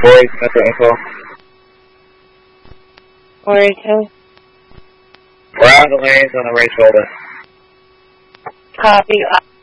482 Metro Info. 482. We're out of the lanes on the right shoulder. Copy.